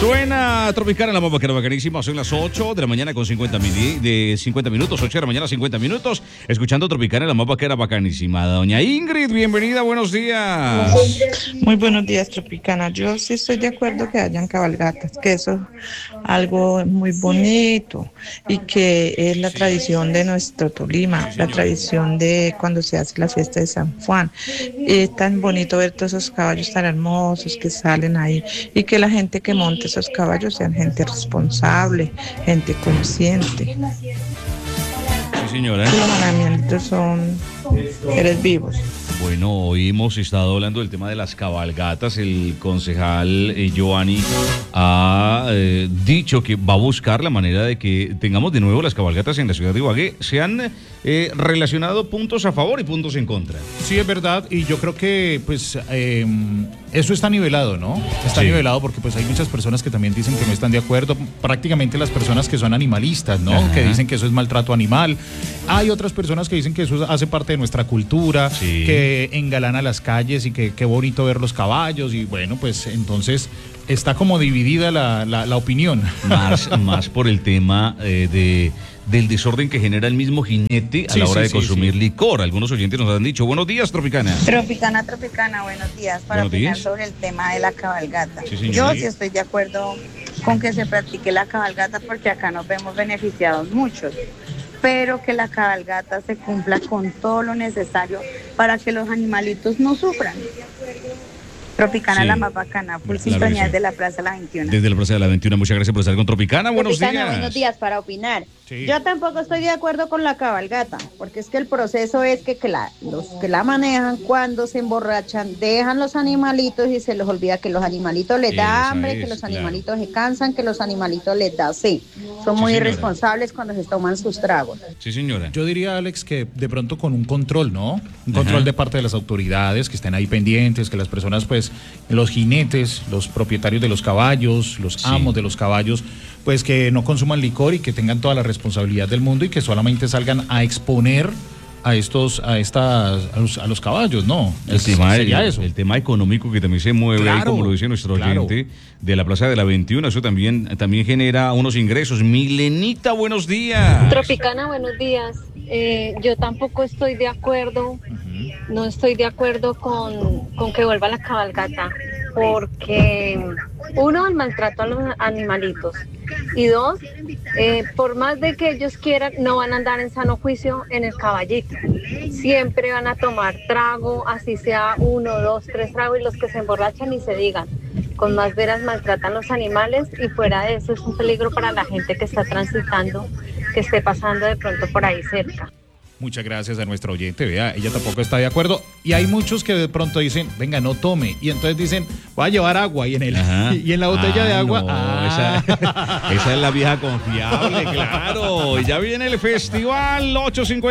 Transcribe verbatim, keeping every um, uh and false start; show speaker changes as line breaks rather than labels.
Suena Tropicana en la bomba que era bacanísima. Son las ocho de la mañana con cincuenta, mini, de cincuenta minutos, ocho de la mañana cincuenta minutos, escuchando Tropicana en la bomba que era bacanísima. Doña Ingrid, bienvenida, buenos días.
Muy buenos días, Tropicana. Yo sí estoy de acuerdo que hayan cabalgatas, que eso es algo muy bonito y que es la tradición de nuestro Tolima, la tradición de cuando se hace la fiesta de San Juan. Es tan bonito ver todos esos caballos tan hermosos que salen ahí y que la gente que monte esos caballos sean gente responsable, gente consciente.
Sí, señora.
Los animalitos son seres vivos.
Bueno, hoy hemos estado hablando del tema de las cabalgatas. El concejal eh, Giovanni ha eh, dicho que va a buscar la manera de que tengamos de nuevo las cabalgatas en la ciudad de Ibagué. Se han eh, relacionado puntos a favor y puntos en contra.
Sí, es verdad, y yo creo que pues eh, eso está nivelado, ¿no? Está
Sí.
nivelado porque pues hay muchas personas que también dicen que no están de acuerdo, prácticamente las personas que son animalistas, ¿no?
Ajá.
Que dicen que eso es maltrato animal. Hay otras personas que dicen que eso hace parte de nuestra cultura,
Sí.
que engalana las calles y que qué bonito ver los caballos y bueno, pues entonces está como dividida la, la, la opinión.
Más, más por el tema eh, de... del desorden que genera el mismo jinete a
Sí,
la hora
sí,
de
sí,
consumir
sí.
licor. Algunos oyentes nos han dicho, buenos días, Tropicana.
Tropicana, Tropicana, buenos días. Para
Buenos
opinar
días.
sobre el tema de la cabalgata.
Sí, señor.
Yo sí estoy de acuerdo con que se practique la cabalgata porque acá nos vemos beneficiados muchos, pero que la cabalgata se cumpla con todo lo necesario para que los animalitos no sufran. Tropicana,
Sí.
la más bacana, full
Claro que
sintonía
sí.
de la Plaza La veintiuna.
Desde la Plaza de la veintiuna, muchas gracias por estar con Tropicana. Buenos
Tropicana,
días.
buenos días, para opinar.
Sí.
Yo tampoco estoy de acuerdo con la cabalgata, porque es que el proceso es que, que la, los que la manejan cuando se emborrachan, dejan los animalitos y se les olvida que los animalitos les da
Esa
hambre,
es,
que los
claro.
animalitos se cansan, que los animalitos les da sed. Son
Sí,
muy
señora.
irresponsables cuando se toman sus tragos.
Sí, señora.
Yo diría, Alex, que de pronto con un control, ¿no? Un
Ajá.
control de parte de las autoridades, que estén ahí pendientes, que las personas, pues, los jinetes, los propietarios de los caballos, los
Sí.
amos de los caballos, pues que no consuman licor y que tengan toda la responsabilidad del mundo y que solamente salgan a exponer a estos, a estas, a los, a los caballos, ¿no?
El
Es-
tema,
sería
el,
eso.
el tema económico que también se mueve ahí,
Claro,
como lo dice nuestro
claro.
oyente de la Plaza de la veintiuna, eso también, también genera unos ingresos. Milenita, buenos días.
Tropicana, buenos días. Eh, yo tampoco estoy de acuerdo, no estoy de acuerdo con, con que vuelva la cabalgata, porque uno, el maltrato a los animalitos, y dos, eh, por más de que ellos quieran, no van a andar en sano juicio en el caballito. Siempre van a tomar trago, así sea uno, dos, tres tragos, y los que se emborrachan y se digan. Con más veras maltratan los animales y fuera de eso es un peligro para la gente que está transitando, que esté pasando de pronto por ahí cerca.
Muchas gracias a nuestra oyente, vea, ella tampoco está de acuerdo. Y hay muchos que de pronto dicen, venga, no tome. Y entonces dicen, voy a llevar agua. Y en, el,
Ajá.
y en la botella
Ah,
de agua,
no,
ah.
esa, esa es la vieja confiable, claro. Y ya viene el festival ocho cincuenta.